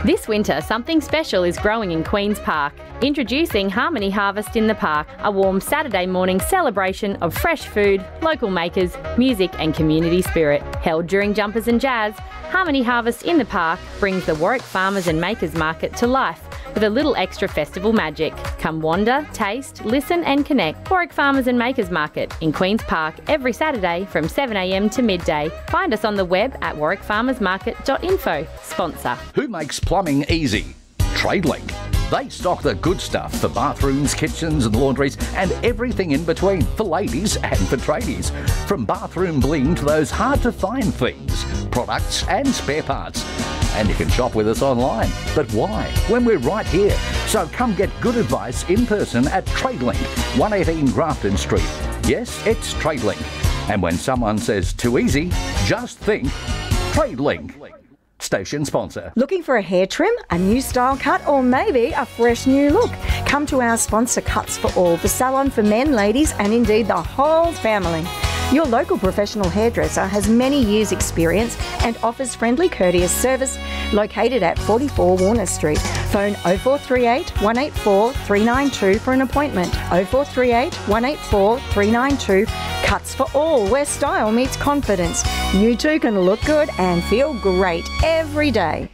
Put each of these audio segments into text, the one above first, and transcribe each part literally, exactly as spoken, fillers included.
This winter, something special is growing in Queen's Park. Introducing Harmony Harvest in the Park, a warm Saturday morning celebration of fresh food, local makers, music and community spirit. Held during Jumpers and Jazz, Harmony Harvest in the Park brings the Warwick Farmers and Makers Market to life with a little extra festival magic. Come wander, taste, listen and connect. Warwick Farmers and Makers Market in Queen's Park every Saturday from seven a m to midday. Find us on the web at warwick farmers market dot info. Sponsor. Who makes plumbing easy? TradeLink. They stock the good stuff for bathrooms, kitchens and laundries and everything in between for ladies and for tradies. From bathroom bling to those hard to find things, products and spare parts. And you can shop with us online. But why? When we're right here. So come get good advice in person at TradeLink, one eighteen Grafton Street. Yes, it's TradeLink. And when someone says too easy, just think TradeLink. Station sponsor. Looking for a hair trim, a new style cut, or maybe a fresh new look? Come to our sponsor, Cuts for All, the salon for men, ladies, and indeed the whole family. Your local professional hairdresser has many years' experience and offers friendly, courteous service located at forty-four Warner Street. Phone oh four three eight, one eight four, three nine two for an appointment. oh four three eight, one eight four, three nine two. Cuts for All, where style meets confidence. You too can look good and feel great every day.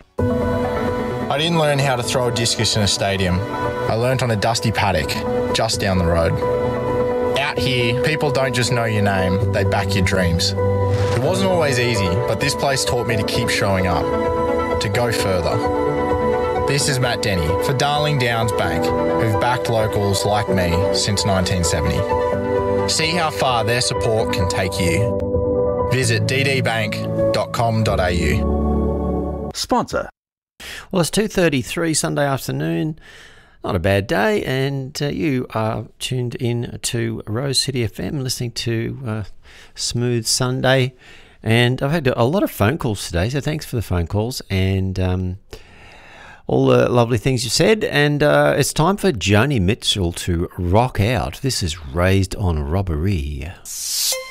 I didn't learn how to throw a discus in a stadium. I learnt on a dusty paddock just down the road. Out here, people don't just know your name, they back your dreams. It wasn't always easy, but this place taught me to keep showing up, to go further. This is Matt Denny for Darling Downs Bank, who've backed locals like me since nineteen seventy. See how far their support can take you. Visit d d bank dot com dot a u. Sponsor. Well, it's two thirty-three Sunday afternoon. Not a bad day, and uh, you are tuned in to Rose City F M, listening to uh, Smooth Sunday. And I've had a lot of phone calls today, so thanks for the phone calls and um, all the lovely things you said. And uh, it's time for Joni Mitchell to rock out. This is Raised on Robbery.